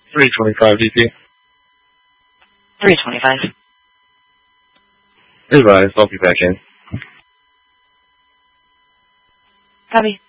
325 DP. 325. Advise, I'll be back in. Copy.